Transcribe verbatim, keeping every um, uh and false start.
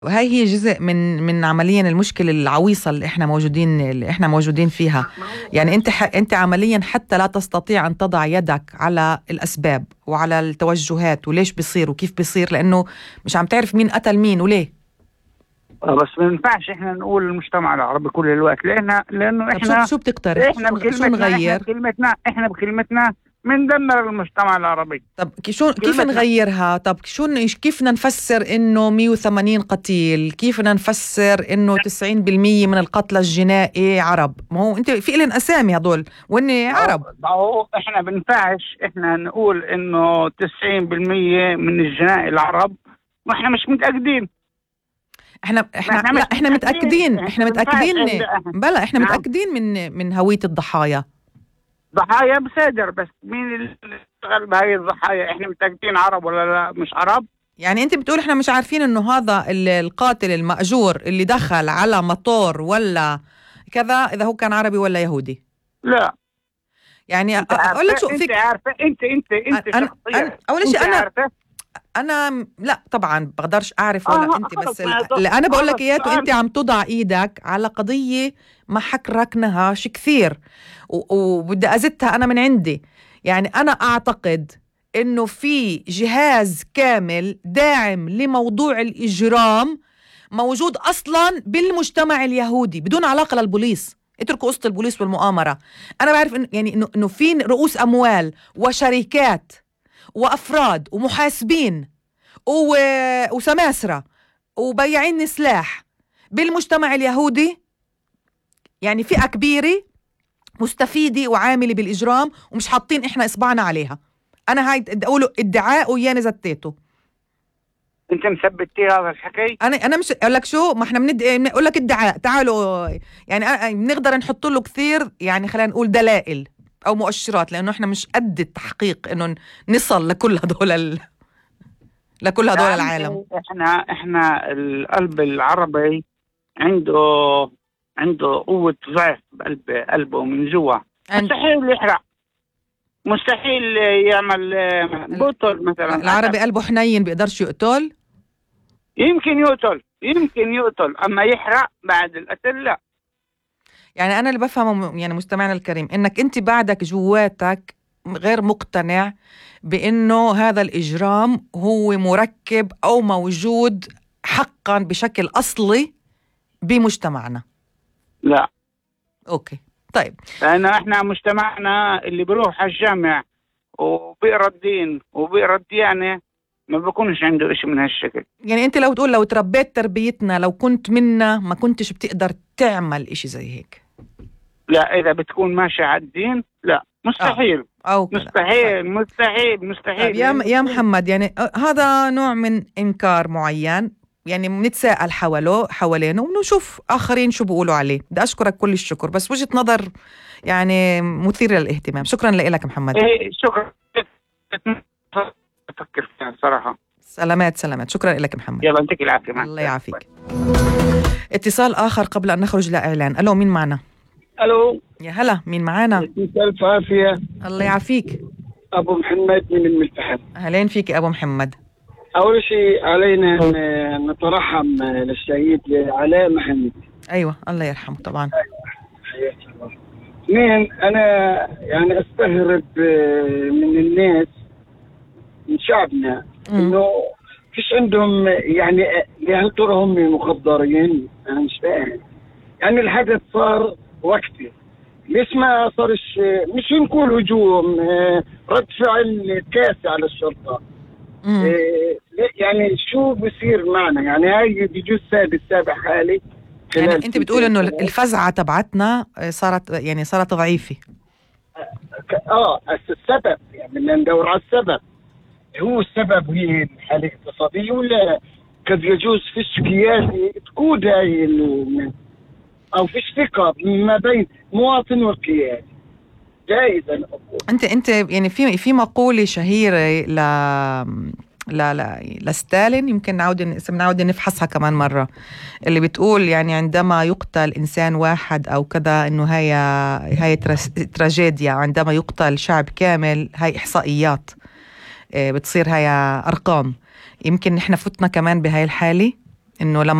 وهي هي جزء من من عمليا المشكلة العويصة اللي احنا موجودين اللي احنا موجودين فيها. يعني انت ح... انت عمليا حتى لا تستطيع ان تضع يدك على الاسباب وعلى التوجهات وليش بيصير وكيف بيصير، لانه مش عم تعرف مين قتل مين وليه. بس ما ينفعش احنا نقول المجتمع العربي كل الوقت، لأن لانه احنا شو شو بتقترح؟ احنا شو نغير؟ احنا بكلمتنا احنا بكلمتنا بندمر المجتمع العربي. طب شو كيف نغيرها؟ طب شو كيف بدنا نفسر انه مية وثمانين قتيل؟ كيف بدنا نفسر انه تسعين بالمية من القتلى الجنائي عرب؟ ما هو انت في لهم اسامي هدول واني عرب. ما هو احنا بنفعش احنا نقول انه تسعين بالمية من الجنائي العرب واحنا مش متأكدين. احنا احنا احنا, لا احنا متأكدين احنا متأكدين بلا احنا متأكدين من من هوية الضحايا. ضحايا بصدر، بس مين اللي اشتغل بهاي الضحايا؟ احنا متأكدين عرب ولا لا مش عرب؟ يعني انت بتقول احنا مش عارفين انه هذا القاتل المأجور اللي دخل على مطور ولا كذا اذا هو كان عربي ولا يهودي؟ لا. يعني اقول لك شو فيك، انت عارفه انت انت انت أنا شخصيا اول شيء انا عارفة؟ انا لا طبعا بقدرش اعرف ولا آه انت، بس اللي انا بقول لك اياه انت عم تضع ايدك على قضيه ما حكركناهاش كثير وبدي ازتها انا من عندي. يعني انا اعتقد انه في جهاز كامل داعم لموضوع الاجرام موجود اصلا بالمجتمع اليهودي بدون علاقه للبوليس. اتركوا قصه البوليس والمؤامره. انا بعرف إن يعني انه انه في رؤوس اموال وشركات وأفراد ومحاسبين وسماسرة وبياعين سلاح بالمجتمع اليهودي، يعني فئة كبيرة مستفيدة وعاملة بالإجرام ومش حاطين إحنا إصبعنا عليها. أنا هاي أقوله ادعاء وياني زتيته. أنت مثبتي هذا الحكي؟ أنا أنا مش أقول لك شو، ما إحنا بنقول لك ادعاء. تعالوا يعني بنقدر نحط له كثير، يعني خلينا نقول دلائل أو مؤشرات، لأنه إحنا مش قد التحقيق إنه نصل لكل هدول ال... لكل هدول يعني العالم. إحنا إحنا القلب العربي عنده عنده قوة ضعف بقلب قلبه من جوا. مستحيل يحرق، مستحيل يعمل بطل مثلا. العربي قلبه حنين بيقدرش يقتل. يمكن يقتل يمكن يقتل أما يحرق بعد القتل لا. يعني أنا اللي بفهمه يعني مستمعنا الكريم إنك أنت بعدك جواتك غير مقتنع بأنه هذا الإجرام هو مركب أو موجود حقا بشكل أصلي بمجتمعنا. لا. أوكي طيب. لأن إحنا مجتمعنا اللي بيروح على الجامع وبيقرأ الدين وبيقرأ الديانة ما بيكونش عنده إشي من هالشكل. يعني أنت لو تقول لو تربيت تربيتنا لو كنت منا ما كنتش بتقدر تعمل إشي زي هيك. لا إذا بتكون ماشي على الدين لا مستحيل. أو مستحيل مستحيل مستحيل. يا يا محمد يعني هذا نوع من إنكار معين، يعني بنتساءل حوله حوالينه ونشوف آخرين شو بيقولوا عليه. بدي أشكرك كل الشكر، بس وجهة نظر يعني مثيرة للاهتمام. شكرا لك محمد. إيه شكرا. أفكر فيها صراحة. سلامات سلامات. شكرا لك محمد. يلا يعطيك العافية. الله يعافيك. اتصال آخر قبل أن نخرج لإعلان. ألو مين معنا؟ ألو يا هلا مين معنا؟ ألف عافية. الله يعافيك. أبو محمد من الملتحف. أهلين فيك يا أبو محمد. أول شيء علينا نترحم للشهيد علاء محمد. أيوة الله يرحمه طبعا. اثنين أنا يعني أستغرب من الناس من شعبنا إنه فيش عندهم يعني هل ترى هم مخدرين؟ أنا مش فاهم. يعني الحدث صار وقتي ليش ما صارش مش نقول هجوم رد فعل كاسي على الشرطة. إيه يعني شو بصير معنا؟ يعني هاي بيجوز سابق سابق حالي. يعني انت بتقول انه الفزعة تبعتنا صارت يعني صارت ضعيفة. اه السبب يعني بدنا ندور على السبب. هو السبب هي الحالة الاقتصادية ولا قد يجوز فيش قياسي تقود هاي او فيش ثقة ما بين مواطن والقيادة جائزا. انت انت يعني في في مقولة شهيرة ل لا لا لستالين، يمكن نعود نعود نفحصها كمان مرة، اللي بتقول يعني عندما يقتل إنسان واحد أو كذا إنه هي هي تراجيديا، عندما يقتل شعب كامل هاي إحصائيات بتصير هي أرقام. يمكن نحن فتنا كمان بهاي الحالة إنه لما